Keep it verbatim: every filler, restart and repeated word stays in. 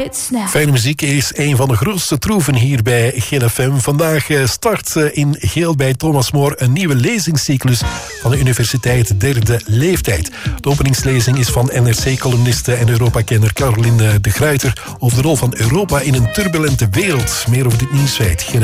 It's now. Fijne muziek is een van de grootste troeven hier bij Geel F M. Vandaag start in Geel bij Thomas More een nieuwe lezingscyclus van de Universiteit Derde Leeftijd. De openingslezing is van N R C-columniste en Europa-kenner Caroline de Gruyter over de rol van Europa in een turbulente wereld. Meer over dit nieuws weet Geel